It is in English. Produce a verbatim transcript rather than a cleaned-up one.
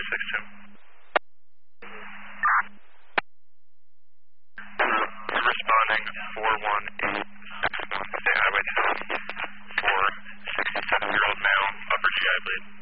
six two. Responding four one eight six one, State Highway ten for sixty-seven-year-old male, upper G I bleed.